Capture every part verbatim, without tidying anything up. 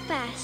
πας.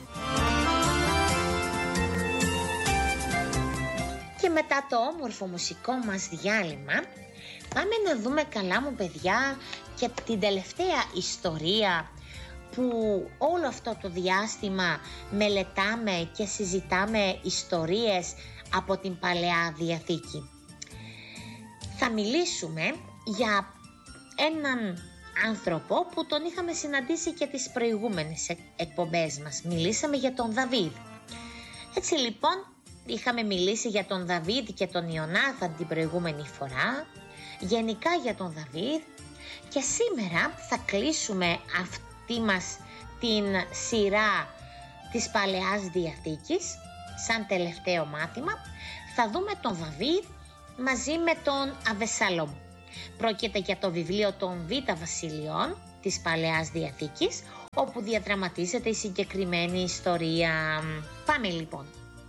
Και μετά το όμορφο μουσικό μας διάλειμμα πάμε να δούμε, καλά μου παιδιά, και την τελευταία ιστορία που όλο αυτό το διάστημα μελετάμε και συζητάμε ιστορίες από την Παλαιά Διαθήκη. Θα μιλήσουμε για έναν άνθρωπο που τον είχαμε συναντήσει και τις προηγούμενες εκπομπές μας. Μιλήσαμε για τον Δαβίδ. Έτσι λοιπόν, είχαμε μιλήσει για τον Δαβίδ και τον Ιωνάθαν την προηγούμενη φορά, γενικά για τον Δαβίδ, και σήμερα θα κλείσουμε αυτή μας την σειρά της Παλαιάς Διαθήκης. Σαν τελευταίο μάθημα θα δούμε τον Δαβίδ μαζί με τον Αβεσσαλόμ. Πρόκειται για το βιβλίο των Β' Βασιλειών της Παλαιάς Διαθήκης, όπου διαδραματίζεται η συγκεκριμένη ιστορία. Πάμε λοιπόν.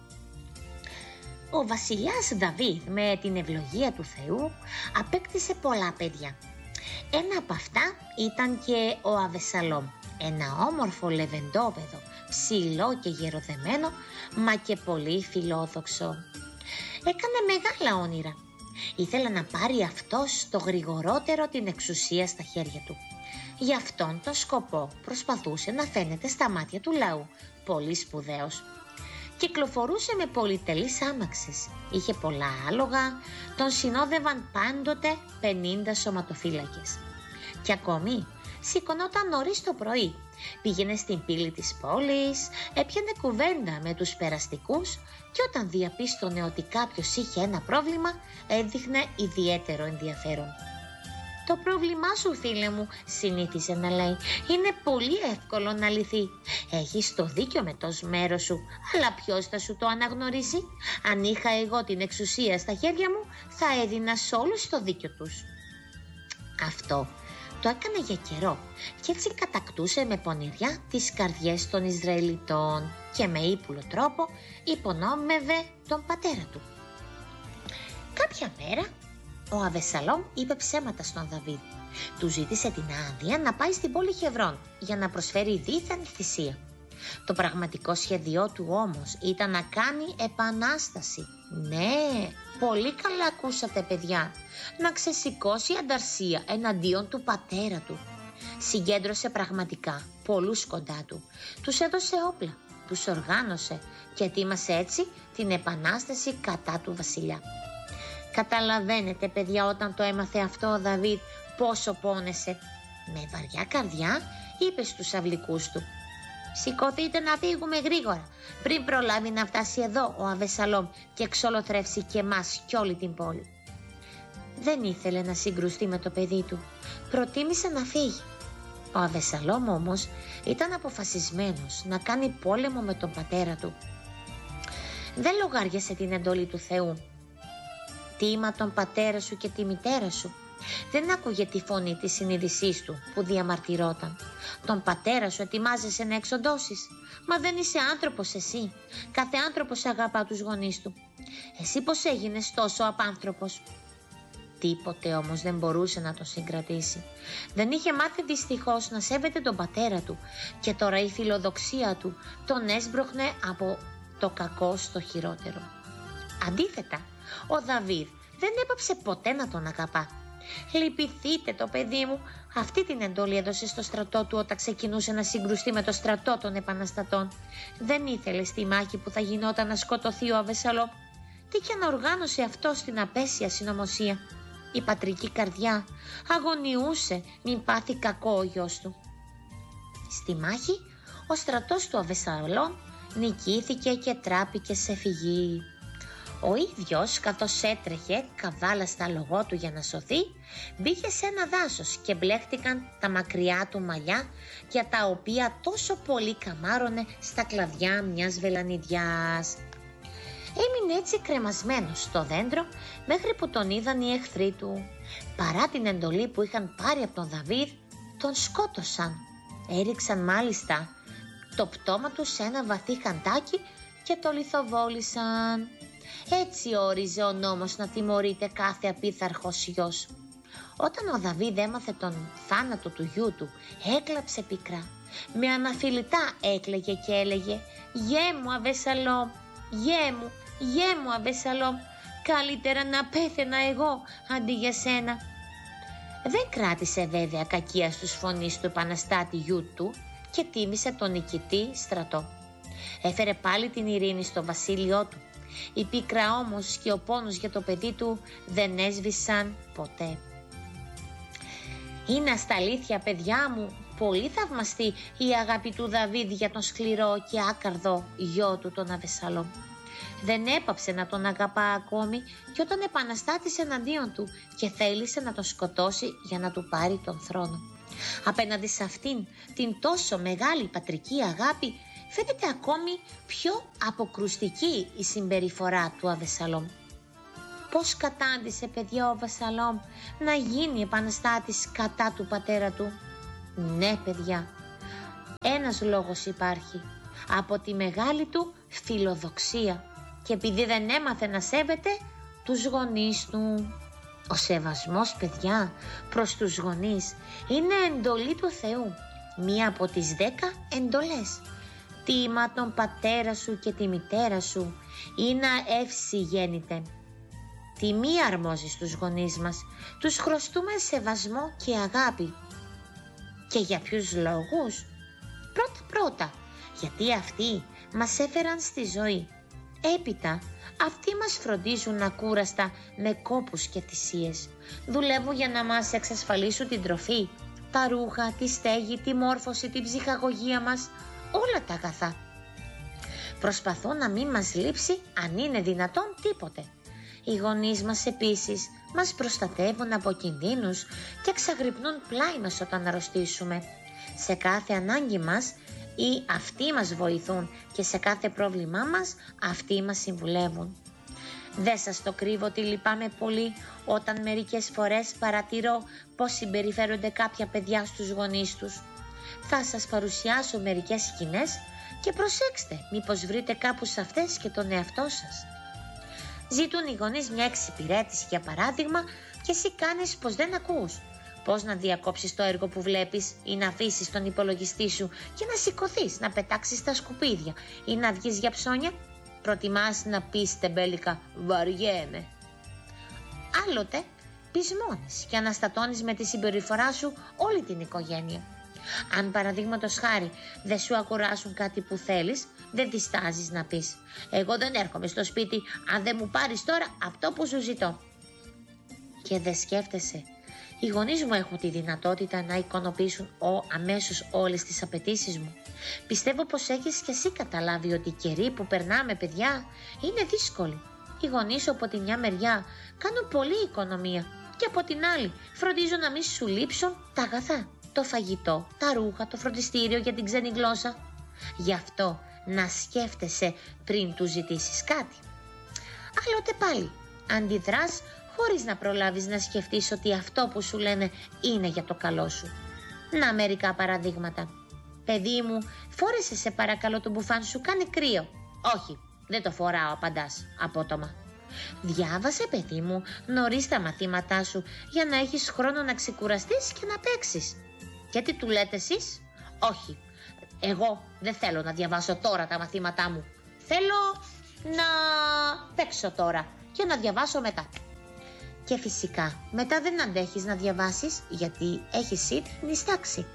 Ο βασιλιάς Δαβίδ, με την ευλογία του Θεού, απέκτησε πολλά παιδιά. Ένα από αυτά ήταν και ο Αβεσσαλόμ, ένα όμορφο λεβεντόπεδο, ψηλό και γεροδεμένο, μα και πολύ φιλόδοξο. Έκανε μεγάλα όνειρα. Ήθελε να πάρει αυτός το γρηγορότερο την εξουσία στα χέρια του. Γι' αυτόν τον σκοπό προσπαθούσε να φαίνεται στα μάτια του λαού πολύ σπουδαίος. Κυκλοφορούσε με πολυτελείς άμαξες, είχε πολλά άλογα, τον συνόδευαν πάντοτε πενήντα σωματοφύλακες. Και ακόμη σηκωνόταν νωρίς το πρωί, πήγαινε στην πύλη της πόλης, έπιανε κουβέντα με τους περαστικούς και όταν διαπίστωνε ότι κάποιος είχε ένα πρόβλημα, έδειχνε ιδιαίτερο ενδιαφέρον. «Το πρόβλημά σου, φίλε μου», συνήθιζε να λέει, «είναι πολύ εύκολο να λυθεί. Έχεις το δίκιο με το μέρος σου, αλλά ποιος θα σου το αναγνωρίσει? Αν είχα εγώ την εξουσία στα χέρια μου, θα έδινα σε όλους το δίκιο τους». Αυτό το έκανε για καιρό και έτσι κατακτούσε με πονηριά τις καρδιές των Ισραηλιτών και με ύπουλο τρόπο υπονόμευε τον πατέρα του. Κάποια μέρα ο Αβεσσαλόμ είπε ψέματα στον Δαβίδ. Του ζήτησε την άδεια να πάει στην πόλη Χεβρών για να προσφέρει δίθεν θυσία. Το πραγματικό σχέδιό του όμως ήταν να κάνει επανάσταση. Ναι, πολύ καλά ακούσατε παιδιά. Να ξεσηκώσει ανταρσία εναντίον του πατέρα του. Συγκέντρωσε πραγματικά πολλούς κοντά του. Τους έδωσε όπλα, τους οργάνωσε και ετοίμασε έτσι την επανάσταση κατά του βασιλιά. Καταλαβαίνετε παιδιά, όταν το έμαθε αυτό ο Δαβίδ πόσο πόνεσε. Με βαριά καρδιά είπε στους αυλικούς του, «Σηκωθείτε να φύγουμε γρήγορα, πριν προλάβει να φτάσει εδώ ο Αβεσσαλόμ και εξολοθρεύσει και εμάς κι όλη την πόλη». Δεν ήθελε να συγκρουστεί με το παιδί του, προτίμησε να φύγει. Ο Αβεσσαλόμ όμως ήταν αποφασισμένος να κάνει πόλεμο με τον πατέρα του. Δεν λογάριασε την εντολή του Θεού. «Τίμα τον πατέρα σου και τη μητέρα σου». Δεν άκουγε τη φωνή της συνείδησής του που διαμαρτυρόταν. «Τον πατέρα σου ετοιμάζεσαι να εξοντώσεις? Μα δεν είσαι άνθρωπος εσύ. Κάθε άνθρωπος αγαπά τους γονείς του. Εσύ πως έγινες τόσο απάνθρωπος?» Τίποτε όμως δεν μπορούσε να τον συγκρατήσει. Δεν είχε μάθει δυστυχώς να σέβεται τον πατέρα του και τώρα η φιλοδοξία του τον έσπρωχνε από το κακό στο χειρότερο. Αντίθετα, ο Δαβίδ δεν έπαψε ποτέ να τον αγαπά. «Λυπηθείτε το παιδί μου», αυτή την εντολή έδωσε στο στρατό του όταν ξεκινούσε να συγκρουστεί με το στρατό των επαναστατών. Δεν ήθελε στη μάχη που θα γινόταν να σκοτωθεί ο Αβεσσαλόμ. Τι και να οργάνωσε αυτό στην απέσια συνωμοσία. Η πατρική καρδιά αγωνιούσε μην πάθει κακό ο γιος του. Στη μάχη ο στρατός του Αβεσσαλόμ νικήθηκε και τράπηκε σε φυγή. Ο ίδιος, καθώς έτρεχε καβάλα στα λογό του για να σωθεί, μπήκε σε ένα δάσος και μπλέχτηκαν τα μακριά του μαλλιά, για τα οποία τόσο πολύ καμάρωνε στα κλαδιά μιας βελανιδιάς. Έμεινε έτσι κρεμασμένος στο δέντρο μέχρι που τον είδαν οι εχθροί του. Παρά την εντολή που είχαν πάρει από τον Δαβίδ, τον σκότωσαν. Έριξαν μάλιστα το πτώμα του σε ένα βαθύ χαντάκι και το λιθοβόλησαν. Έτσι όριζε ο νόμος να τιμωρείται κάθε απίθαρχος γιος. Όταν ο Δαβίδ έμαθε τον θάνατο του γιού του, έκλαψε πικρά. Με αναφιλητά έκλαιγε και έλεγε «Γιέ μου Αβεσσαλόμ, γιέ μου, γιέ μου Αβεσσαλόμ, καλύτερα να πέθαινα εγώ αντί για σένα». Δεν κράτησε βέβαια κακία στους φωνείς του επαναστάτη γιού του και τίμησε τον νικητή στρατό. Έφερε πάλι την ειρήνη στο βασίλειό του. Η πίκρα όμως και ο πόνος για το παιδί του δεν έσβησαν ποτέ. Είναι στα αλήθεια, παιδιά μου, πολύ θαυμαστή η αγάπη του Δαβίδ για τον σκληρό και άκαρδο γιο του τον Αβεσσαλόμ. Δεν έπαψε να τον αγαπά ακόμη και όταν επαναστάτησε εναντίον του και θέλησε να τον σκοτώσει για να του πάρει τον θρόνο. Απέναντι σε αυτήν την τόσο μεγάλη πατρική αγάπη φαίνεται ακόμη πιο αποκρουστική η συμπεριφορά του Αβεσσαλόμ. Πώς κατάντησε, παιδιά, ο Αβεσσαλόμ να γίνει επαναστάτης κατά του πατέρα του? Ναι, παιδιά, ένας λόγος υπάρχει: από τη μεγάλη του φιλοδοξία και επειδή δεν έμαθε να σέβεται τους γονείς του. Ο σεβασμός, παιδιά, προς τους γονείς είναι εντολή του Θεού, μία από τις δέκα εντολές. Τίμα τον πατέρα σου και τη μητέρα σου, ή να εύση γέννητε. Τιμή αρμόζει στους γονείς μας, τους χρωστούμε σεβασμό και αγάπη. Και για ποιους λόγους? Πρώτα πρώτα, γιατί αυτοί μας έφεραν στη ζωή. Έπειτα, αυτοί μας φροντίζουν ακούραστα με κόπους και θυσίες. Δουλεύουν για να μας εξασφαλίσουν την τροφή, τα ρούχα, τη στέγη, τη μόρφωση, την ψυχαγωγία μας, όλα τα αγαθά. Προσπαθούν να μην μας λείψει, αν είναι δυνατόν, τίποτε. Οι γονείς μας επίσης μας προστατεύουν από κινδύνους και εξαγρυπνούν πλάι μας όταν αρρωστήσουμε. Σε κάθε ανάγκη μας ή αυτοί μας βοηθούν και σε κάθε πρόβλημά μας αυτοί μας συμβουλεύουν. Δεν σας το κρύβω ότι λυπάμαι πολύ όταν μερικές φορές παρατηρώ πώς συμπεριφέρονται κάποια παιδιά στους γονείς τους. Θα σας παρουσιάσω μερικές σκηνές και προσέξτε μήπως βρείτε κάπου σε αυτές και τον εαυτό σας. Ζητούν οι γονείς μια εξυπηρέτηση, για παράδειγμα, και εσύ κάνεις πως δεν ακούς. Πώς να διακόψεις το έργο που βλέπεις ή να αφήσεις τον υπολογιστή σου και να σηκωθείς, να πετάξεις τα σκουπίδια ή να βγεις για ψώνια? Προτιμάς να πεις τεμπέλικα «βαριέμαι». Άλλοτε πεισμώνεις και αναστατώνεις με τη συμπεριφορά σου όλη την οικογένεια. Αν παραδείγματος χάρη δεν σου αγοράσουν κάτι που θέλεις, δεν διστάζεις να πεις «εγώ δεν έρχομαι στο σπίτι αν δεν μου πάρεις τώρα αυτό που σου ζητώ». Και δεν σκέφτεσαι, οι γονείς μου έχουν τη δυνατότητα να εικονοποιήσουν ο, αμέσως όλες τις απαιτήσεις μου. Πιστεύω πως έχεις και εσύ καταλάβει ότι οι καιροί που περνάμε, παιδιά, είναι δύσκολοι. Οι γονείς σου από τη μια μεριά κάνουν πολλή οικονομία και από την άλλη φροντίζουν να μην σου λείψουν τα αγαθά, το φαγητό, τα ρούχα, το φροντιστήριο για την ξένη γλώσσα. Γι' αυτό να σκέφτεσαι πριν του ζητήσεις κάτι. Άλλοτε πάλι αντιδράς χωρίς να προλάβεις να σκεφτείς ότι αυτό που σου λένε είναι για το καλό σου. Να μερικά παραδείγματα. «Παιδί μου, φόρεσε σε παρακαλώ το μπουφάν σου, κάνει κρύο». «Όχι, δεν το φοράω», απαντάς απότομα. «Διάβασε, παιδί μου, νωρίς τα μαθήματά σου για να έχεις χρόνο να ξεκουραστείς και να παίξεις». «Και τι του λέτε εσείς?» «Όχι, εγώ δεν θέλω να διαβάσω τώρα τα μαθήματά μου. Θέλω να παίξω τώρα και να διαβάσω μετά». Και φυσικά μετά δεν αντέχεις να διαβάσεις γιατί έχεις ήδη νηστάξει.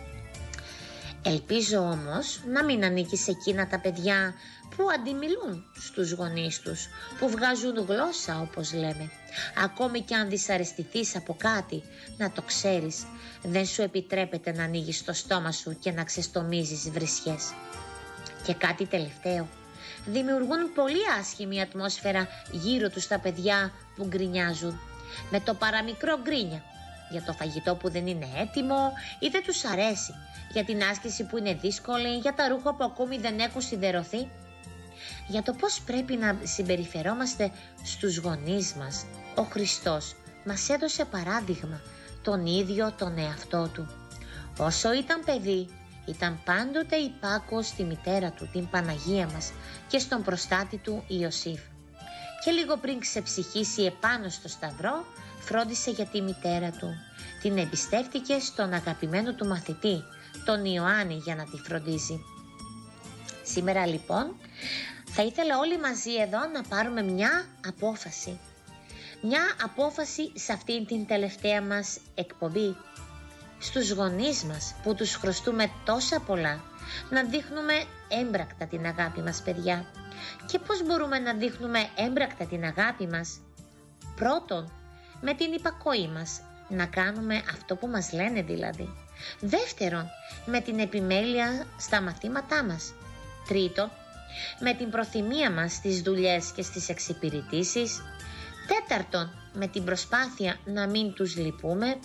Ελπίζω όμως να μην ανήκεις σε εκείνα τα παιδιά που αντιμιλούν στους γονείς τους, που βγάζουν γλώσσα όπως λέμε. Ακόμη και αν δυσαρεστηθείς από κάτι, να το ξέρεις, δεν σου επιτρέπεται να ανοίγεις το στόμα σου και να ξεστομίζεις βρισιές. Και κάτι τελευταίο, δημιουργούν πολύ άσχημη ατμόσφαιρα γύρω τους τα παιδιά που γκρινιάζουν, με το παραμικρό γκρίνια, για το φαγητό που δεν είναι έτοιμο ή δεν τους αρέσει, για την άσκηση που είναι δύσκολη, για τα ρούχα που ακόμη δεν έχουν σιδερωθεί. Για το πώς πρέπει να συμπεριφερόμαστε στους γονείς μας, ο Χριστός μας έδωσε παράδειγμα, τον ίδιο τον εαυτό του. Όσο ήταν παιδί, ήταν πάντοτε υπάκουος στη μητέρα του, την Παναγία μας, και στον προστάτη του Ιωσήφ. και λίγο πριν ξεψυχήσει επάνω στο σταυρό, φρόντισε για τη μητέρα του. Την εμπιστεύτηκε στον αγαπημένο του μαθητή, τον Ιωάννη, για να τη φροντίζει. Σήμερα λοιπόν θα ήθελα όλοι μαζί εδώ να πάρουμε μια απόφαση. Μια απόφαση σε αυτήν την τελευταία μας εκπομπή. Στους γονείς μας που τους χρωστούμε τόσα πολλά, να δείχνουμε έμπρακτα την αγάπη μας, παιδιά. Και πώς μπορούμε να δείχνουμε έμπρακτα την αγάπη μας? Πρώτον, με την υπακοή μας, να κάνουμε αυτό που μας λένε δηλαδή. Δεύτερον, με την επιμέλεια στα μαθήματά μας. Τρίτον, με την προθυμία μας στις δουλειές και στις εξυπηρετήσεις. Τέταρτον, με την προσπάθεια να μην τους λυπούμε.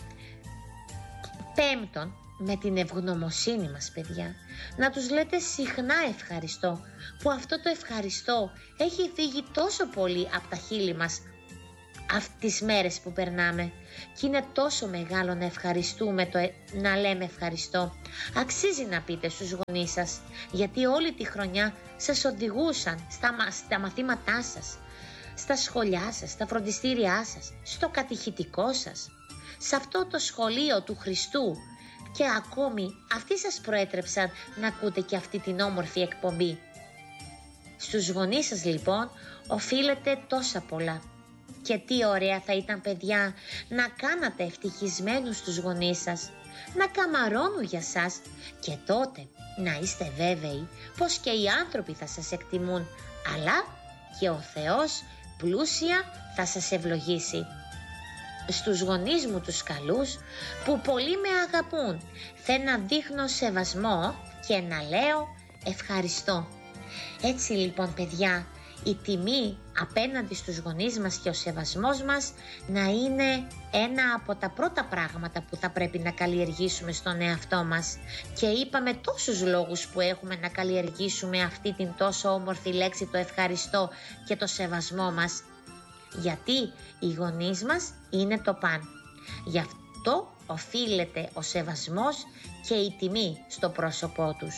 Πέμπτον, με την ευγνωμοσύνη μας, παιδιά. Να τους λέτε συχνά ευχαριστώ, που αυτό το ευχαριστώ έχει φύγει τόσο πολύ από τα χείλη μας αυτές τις μέρες που περνάμε. Και είναι τόσο μεγάλο να ευχαριστούμε, το, να λέμε ευχαριστώ. Αξίζει να πείτε στους γονείς σας, γιατί όλη τη χρονιά σας οδηγούσαν στα, στα μαθήματά σας, στα σχολιά σας, στα φροντιστήριά σας, στο κατηχητικό σας, σε αυτό το σχολείο του Χριστού, και ακόμη αυτοί σας προέτρεψαν να ακούτε και αυτή την όμορφη εκπομπή. Στους γονείς σας λοιπόν οφείλετε τόσα πολλά. Και τι ωραία θα ήταν, παιδιά, να κάνατε ευτυχισμένους τους γονείς σας, να καμαρώνουν για σας, και τότε να είστε βέβαιοι πως και οι άνθρωποι θα σας εκτιμούν, αλλά και ο Θεός πλούσια θα σας ευλογήσει. Στους γονείς μου τους καλούς, που πολύ με αγαπούν, θέλω να δείχνω σεβασμό και να λέω ευχαριστώ. Έτσι λοιπόν, παιδιά, η τιμή απέναντι στους γονείς μας και ο σεβασμός μας να είναι ένα από τα πρώτα πράγματα που θα πρέπει να καλλιεργήσουμε στον εαυτό μας. Και είπαμε τόσους λόγους που έχουμε να καλλιεργήσουμε αυτή την τόσο όμορφη λέξη, το ευχαριστώ και το σεβασμό μας. Γιατί οι γονείς μας είναι το παν. Γι' αυτό οφείλεται ο σεβασμός και η τιμή στο πρόσωπό τους.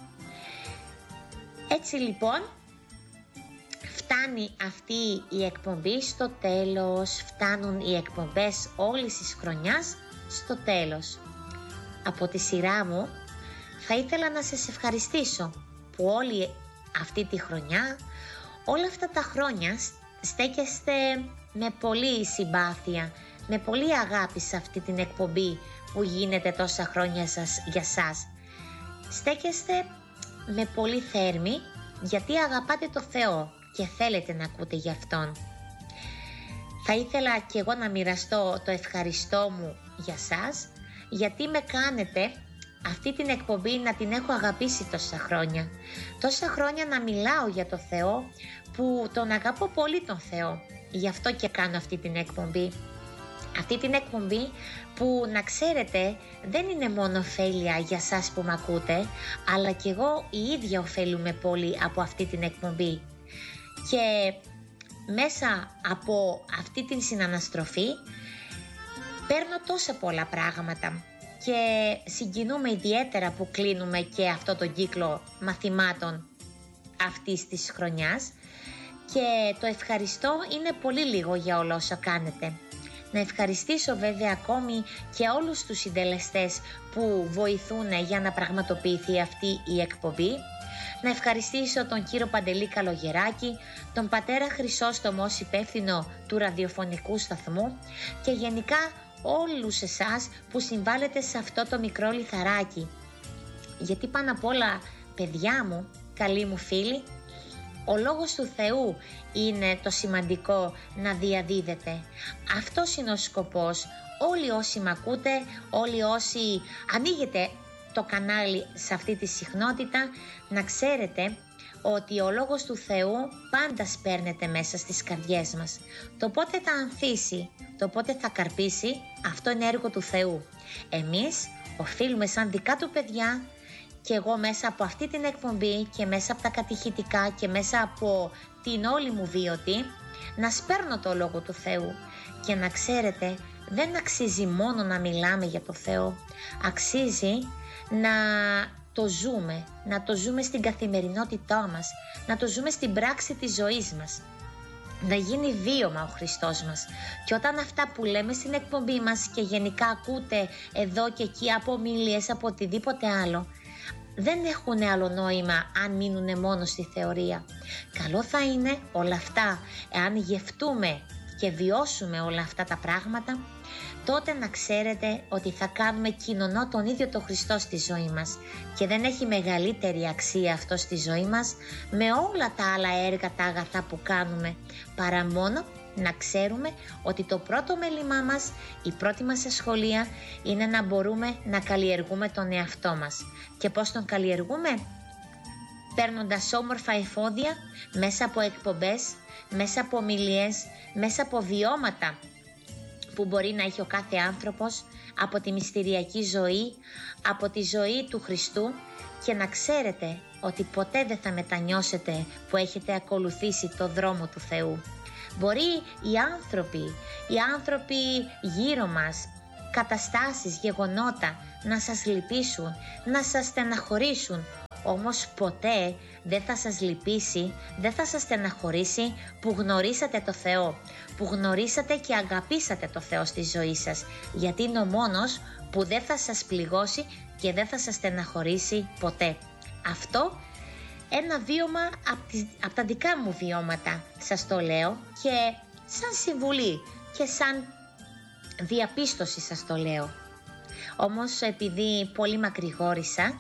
Έτσι λοιπόν φτάνει αυτή η εκπομπή στο τέλος, φτάνουν οι εκπομπές όλης της χρονιάς στο τέλος. Από τη σειρά μου θα ήθελα να σας ευχαριστήσω που όλη αυτή τη χρονιά, όλα αυτά τα χρόνια στέκεστε με πολύ συμπάθεια, με πολύ αγάπη σε αυτή την εκπομπή που γίνεται τόσα χρόνια σας, για σας. Στέκεστε με πολύ θέρμη, γιατί αγαπάτε το Θεό και θέλετε να ακούτε γι' Αυτόν. Θα ήθελα και εγώ να μοιραστώ το ευχαριστώ μου για σας, γιατί με κάνετε αυτή την εκπομπή να την έχω αγαπήσει τόσα χρόνια. Τόσα χρόνια να μιλάω για το Θεό, που τον αγαπώ πολύ τον Θεό. Γι' αυτό και κάνω αυτή την εκπομπή. Αυτή την εκπομπή που, να ξέρετε, δεν είναι μόνο ωφέλεια για σας που με ακούτε, αλλά και εγώ η ίδια ωφέλουμε πολύ από αυτή την εκπομπή. Και μέσα από αυτή την συναναστροφή παίρνω τόσα πολλά πράγματα και συγκινούμε ιδιαίτερα που κλείνουμε και αυτό το κύκλο μαθημάτων αυτής της χρονιάς, και το ευχαριστώ είναι πολύ λίγο για όλα όσα κάνετε. Να ευχαριστήσω βέβαια ακόμη και όλους τους συντελεστές που βοηθούν για να πραγματοποιηθεί αυτή η εκπομπή. Να ευχαριστήσω τον κύριο Παντελή Καλογεράκη, τον πατέρα Χρυσόστομο ως υπεύθυνο του ραδιοφωνικού σταθμού, και γενικά όλους εσάς που συμβάλλετε σε αυτό το μικρό λιθαράκι. Γιατί πάνω απ' όλα, παιδιά μου, καλοί μου φίλοι, ο λόγος του Θεού είναι το σημαντικό να διαδίδεται. Αυτός είναι ο σκοπός. Όλοι όσοι μ' ακούτε, όλοι όσοι ανοίγετε το κανάλι σε αυτή τη συχνότητα, να ξέρετε ότι ο λόγος του Θεού πάντα σπέρνεται μέσα στις καρδιές μας. Το πότε θα ανθίσει, το πότε θα καρπίσει, αυτό είναι έργο του Θεού. Εμείς οφείλουμε σαν δικά του παιδιά, και εγώ μέσα από αυτή την εκπομπή και μέσα από τα κατηχητικά και μέσα από την όλη μου βίωτη, να σπέρνω το λόγο του Θεού. Και να ξέρετε, δεν αξίζει μόνο να μιλάμε για το Θεό, αξίζει να το ζούμε, να το ζούμε στην καθημερινότητά μας, να το ζούμε στην πράξη της ζωής μας. να γίνει βίωμα ο Χριστός μας. Και όταν αυτά που λέμε στην εκπομπή μας και γενικά ακούτε εδώ και εκεί από ομιλίες, από οτιδήποτε άλλο, δεν έχουν άλλο νόημα αν μείνουν μόνο στη θεωρία. Καλό θα είναι όλα αυτά, εάν γευτούμε και βιώσουμε όλα αυτά τα πράγματα, τότε να ξέρετε ότι θα κάνουμε κοινωνό τον ίδιο τον Χριστό στη ζωή μας και δεν έχει μεγαλύτερη αξία αυτό στη ζωή μας με όλα τα άλλα έργα, τα αγαθά που κάνουμε, παρά μόνο να ξέρουμε ότι το πρώτο μέλημά μας, η πρώτη μας ασχολία είναι να μπορούμε να καλλιεργούμε τον εαυτό μας. Και πώς τον καλλιεργούμε? Παίρνοντας όμορφα εφόδια μέσα από εκπομπές, μέσα από ομιλίες, μέσα από βιώματα που μπορεί να έχει ο κάθε άνθρωπος, από τη μυστηριακή ζωή, από τη ζωή του Χριστού, και να ξέρετε ότι ποτέ δεν θα μετανιώσετε που έχετε ακολουθήσει το δρόμο του Θεού. Μπορεί οι άνθρωποι, οι άνθρωποι γύρω μας, καταστάσεις, γεγονότα να σας λυπήσουν, να σας στεναχωρήσουν, όμως ποτέ δεν θα σας λυπήσει, δεν θα σας στεναχωρήσει που γνωρίσατε το Θεό, που γνωρίσατε και αγαπήσατε το Θεό στη ζωή σας, γιατί είναι ο μόνος που δεν θα σας πληγώσει και δεν θα σας στεναχωρήσει ποτέ. Αυτό ένα βίωμα από, από τα δικά μου βιώματα σας το λέω, και σαν συμβουλή και σαν διαπίστωση σας το λέω. Όμως επειδή πολύ μακρηγόρησα,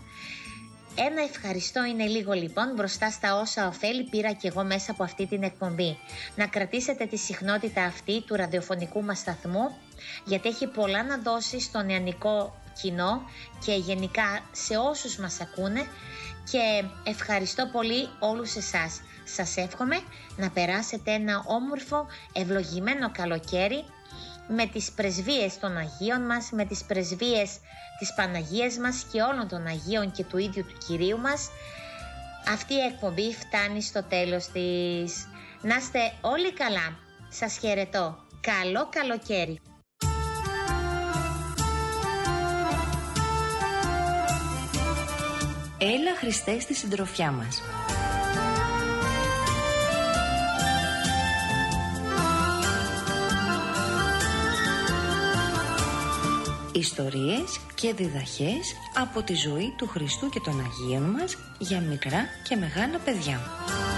ένα ευχαριστώ είναι λίγο λοιπόν μπροστά στα όσα ωφέλη πήρα και εγώ μέσα από αυτή την εκπομπή. Να κρατήσετε τη συχνότητα αυτή του ραδιοφωνικού μας σταθμού, γιατί έχει πολλά να δώσει στο νεανικό κοινό και γενικά σε όσους μας ακούνε, και ευχαριστώ πολύ όλους εσάς. Σας εύχομαι να περάσετε ένα όμορφο, ευλογημένο καλοκαίρι με τις πρεσβείες των Αγίων μας, με τις πρεσβείες της Παναγίας μας και όλων των Αγίων και του ίδιου του Κυρίου μας. Αυτή η εκπομπή φτάνει στο τέλος της. Να είστε όλοι καλά. Σας χαιρετώ. Καλό καλοκαίρι. Έλα Χριστέ στη συντροφιά μας. Ιστορίες και διδαχές από τη ζωή του Χριστού και των Αγίων μας για μικρά και μεγάλα παιδιά.